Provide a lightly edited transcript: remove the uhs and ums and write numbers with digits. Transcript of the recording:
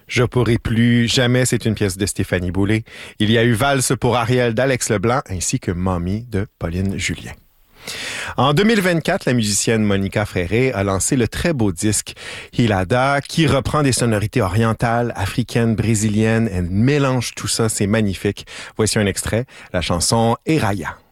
Je pourrai plus jamais, c'est une pièce de Stéphanie Boulay. Il y a eu Valse pour Ariel d'Alex Leblanc ainsi que Mommy de Pauline Julien. En 2024, la musicienne Monica Fréré a lancé le très beau disque Hilada qui reprend des sonorités orientales, africaines, brésiliennes. Elle mélange tout ça, c'est magnifique. Voici un extrait, la chanson Eraya.